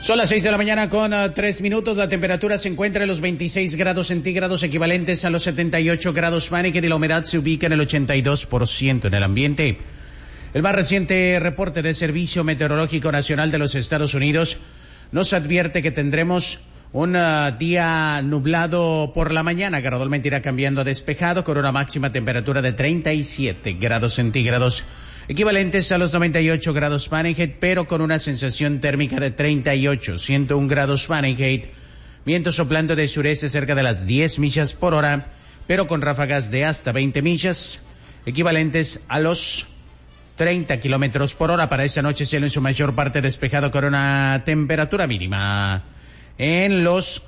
Son las 6 de la mañana con 3 minutos. La temperatura se encuentra en los 26 grados centígrados, equivalentes a los 78 grados Fahrenheit, y la humedad se ubica en el 82% en el ambiente. El más reciente reporte del Servicio Meteorológico Nacional de los Estados Unidos nos advierte que tendremos un día nublado por la mañana, gradualmente irá cambiando a despejado, con una máxima temperatura de 37 grados centígrados, equivalentes a los 98 grados Fahrenheit, pero con una sensación térmica de 101 grados Fahrenheit, viento soplando de sureste cerca de las 10 millas por hora, pero con ráfagas de hasta 20 millas, equivalentes a los 30 kilómetros por hora. Para esta noche, cielo en su mayor parte despejado, con una temperatura mínima en los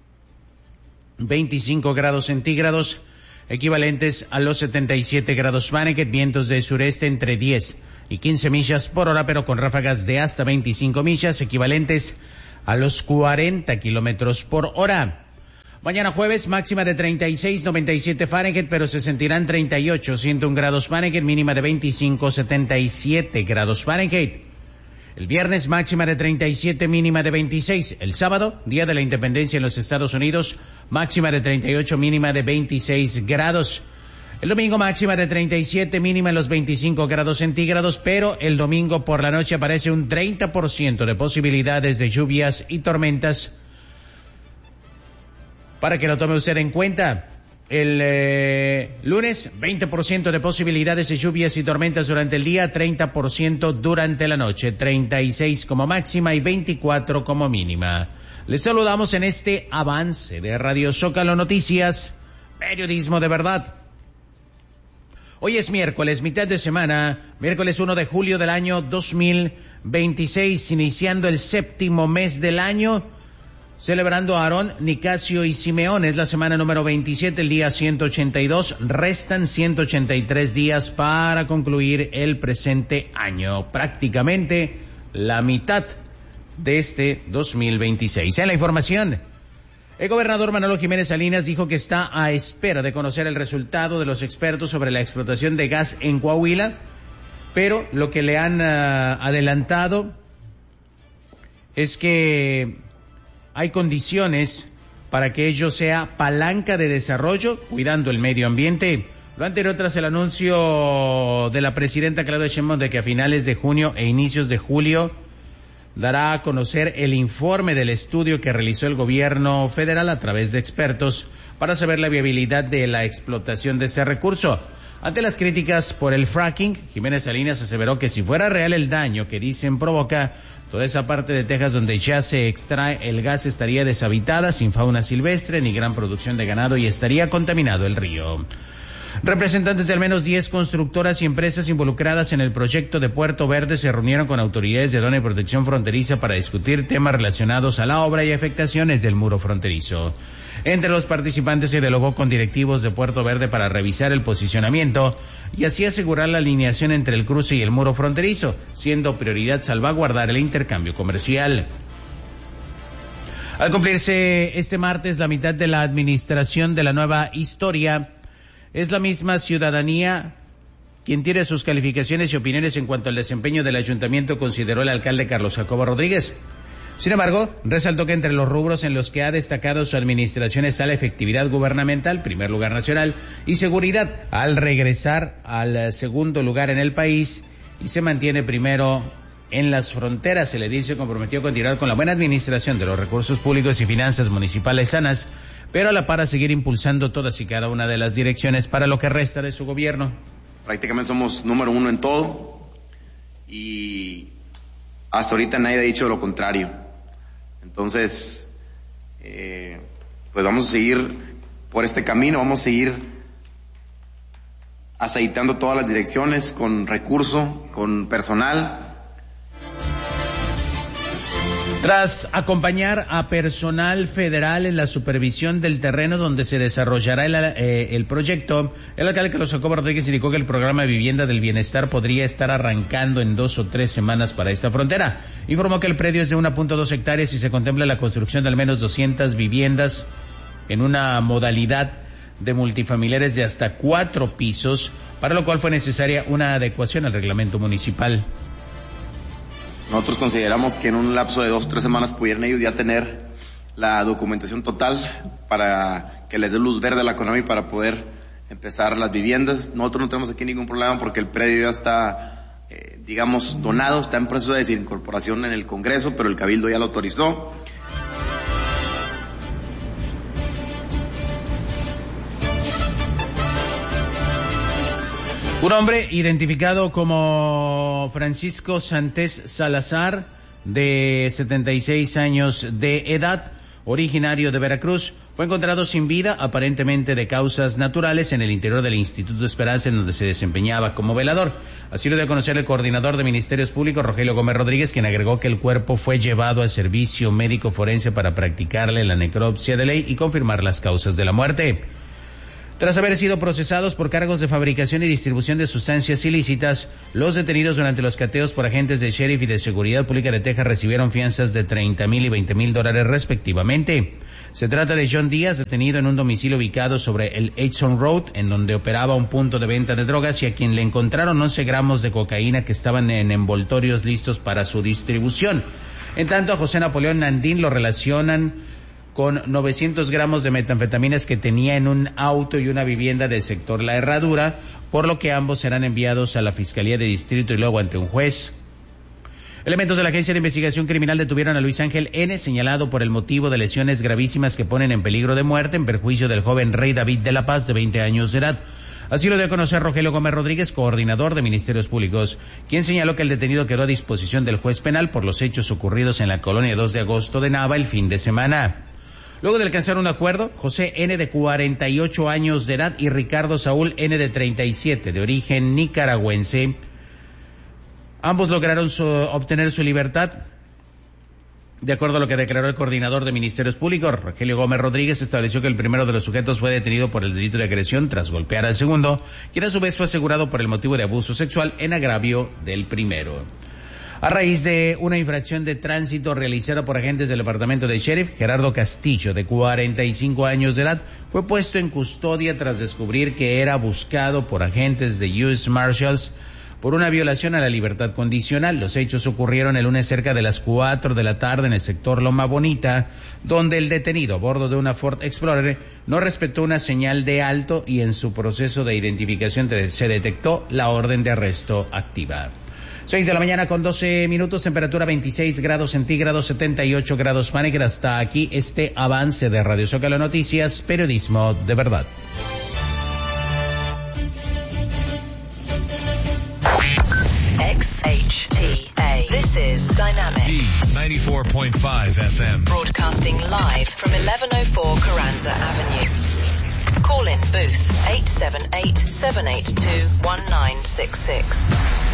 25 grados centígrados, equivalentes a los 77 grados Fahrenheit, vientos de sureste entre 10 y 15 millas por hora, pero con ráfagas de hasta 25 millas, equivalentes a los 40 kilómetros por hora. Mañana jueves, máxima de 36, 97 Fahrenheit, pero se sentirán 38, 101 grados Fahrenheit, mínima de 25, 77 grados Fahrenheit. El viernes, máxima de 37, mínima de 26. El sábado, Día de la Independencia en los Estados Unidos, máxima de 38, mínima de 26 grados. El domingo, máxima de 37, mínima en los 25 grados centígrados, pero el domingo por la noche aparece un 30% de posibilidades de lluvias y tormentas. Para que lo tome usted en cuenta, el lunes, 20% de posibilidades de lluvias y tormentas durante el día, 30% durante la noche, 36 como máxima y 24 como mínima. Les saludamos en este avance de Radio Zócalo Noticias, periodismo de verdad. Hoy es miércoles, mitad de semana, miércoles 1 de julio del año 2026, iniciando el séptimo mes del año, celebrando a Aarón, Nicasio y Simeón. Es la semana número 27, el día 182. Restan 183 días para concluir el presente año. Prácticamente la mitad de este 2026. En la información, el gobernador Manolo Jiménez Salinas dijo que está a espera de conocer el resultado de los expertos sobre la explotación de gas en Coahuila, pero lo que le han adelantado es que hay condiciones para que ello sea palanca de desarrollo, cuidando el medio ambiente. Lo anterior tras el anuncio de la presidenta Claudia Sheinbaum de que a finales de junio e inicios de julio dará a conocer el informe del estudio que realizó el gobierno federal a través de expertos para saber la viabilidad de la explotación de este recurso. Ante las críticas por el fracking, Jiménez Salinas aseveró que si fuera real el daño que dicen provoca, toda esa parte de Texas donde ya se extrae el gas estaría deshabitada, sin fauna silvestre ni gran producción de ganado, y estaría contaminado el río. Representantes de al menos 10 constructoras y empresas involucradas en el proyecto de Puerto Verde se reunieron con autoridades de aduana y protección fronteriza para discutir temas relacionados a la obra y afectaciones del muro fronterizo. Entre los participantes se dialogó con directivos de Puerto Verde para revisar el posicionamiento y así asegurar la alineación entre el cruce y el muro fronterizo, siendo prioridad salvaguardar el intercambio comercial. Al cumplirse este martes la mitad de la administración de la nueva historia, es la misma ciudadanía quien tiene sus calificaciones y opiniones en cuanto al desempeño del ayuntamiento, consideró el alcalde Carlos Jacobo Rodríguez. Sin embargo, resaltó que entre los rubros en los que ha destacado su administración está la efectividad gubernamental, primer lugar nacional, y seguridad, al regresar al segundo lugar en el país, y se mantiene primero en las fronteras. El edil se comprometió a continuar con la buena administración de los recursos públicos y finanzas municipales sanas, pero a la par a seguir impulsando todas y cada una de las direcciones para lo que resta de su gobierno. Prácticamente somos número uno en todo y hasta ahorita nadie ha dicho lo contrario. Entonces, pues vamos a seguir por este camino, vamos a seguir aceitando todas las direcciones con recurso, con personal. Tras acompañar a personal federal en la supervisión del terreno donde se desarrollará el proyecto, el alcalde Carlos Jacobo Rodríguez indicó que el programa de vivienda del bienestar podría estar arrancando en 2 o 3 semanas para esta frontera. Informó que el predio es de 1.2 hectáreas y se contempla la construcción de al menos 200 viviendas en una modalidad de multifamiliares de hasta 4 pisos, para lo cual fue necesaria una adecuación al reglamento municipal. Nosotros consideramos que en un lapso de 2 o 3 semanas pudieran ellos ya tener la documentación total para que les dé luz verde a la CONAVI para poder empezar las viviendas. Nosotros no tenemos aquí ningún problema porque el predio ya está, donado, está en proceso de desincorporación en el Congreso, pero el Cabildo ya lo autorizó. Un hombre identificado como Francisco Santés Salazar, de 76 años de edad, originario de Veracruz, fue encontrado sin vida, aparentemente de causas naturales, en el interior del Instituto Esperanza, en donde se desempeñaba como velador. Así lo dio a conocer el coordinador de Ministerios Públicos, Rogelio Gómez Rodríguez, quien agregó que el cuerpo fue llevado al servicio médico forense para practicarle la necropsia de ley y confirmar las causas de la muerte. Tras haber sido procesados por cargos de fabricación y distribución de sustancias ilícitas, los detenidos durante los cateos por agentes del Sheriff y de Seguridad Pública de Texas recibieron fianzas de $30,000 y $20,000 respectivamente. Se trata de John Díaz, detenido en un domicilio ubicado sobre el Edson Road, en donde operaba un punto de venta de drogas, y a quien le encontraron 11 gramos de cocaína que estaban en envoltorios listos para su distribución. En tanto, a José Napoleón Nandín lo relacionan con 900 gramos de metanfetaminas que tenía en un auto y una vivienda del sector La Herradura, por lo que ambos serán enviados a la Fiscalía de Distrito y luego ante un juez. Elementos de la Agencia de Investigación Criminal detuvieron a Luis Ángel N., señalado por el motivo de lesiones gravísimas que ponen en peligro de muerte en perjuicio del joven Rey David de la Paz, de 20 años de edad. Así lo dio a conocer Rogelio Gómez Rodríguez, coordinador de Ministerios Públicos, quien señaló que el detenido quedó a disposición del juez penal por los hechos ocurridos en la colonia 2 de agosto de Nava el fin de semana. Luego de alcanzar un acuerdo, José N., de 48 años de edad, y Ricardo Saúl N., de 37, de origen nicaragüense, ambos lograron obtener su libertad. De acuerdo a lo que declaró el coordinador de Ministerios Públicos, Rogelio Gómez Rodríguez, estableció que el primero de los sujetos fue detenido por el delito de agresión tras golpear al segundo, quien a su vez fue asegurado por el motivo de abuso sexual en agravio del primero. A raíz de una infracción de tránsito realizada por agentes del departamento de Sheriff, Gerardo Castillo, de 45 años de edad, fue puesto en custodia tras descubrir que era buscado por agentes de US Marshals por una violación a la libertad condicional. Los hechos ocurrieron el lunes cerca de las 4 de la tarde en el sector Loma Bonita, donde el detenido, a bordo de una Ford Explorer, no respetó una señal de alto y en su proceso de identificación se detectó la orden de arresto activa. 6 de la mañana con 12 minutos, temperatura 26 grados centígrados, 78 grados Fahrenheit. Hasta aquí este avance de Radio Zócalo Noticias, periodismo de verdad. XHTA. This is Dynamic. D94.5 FM. Broadcasting live from 1104 Carranza Avenue. Call in booth 878-782-1966.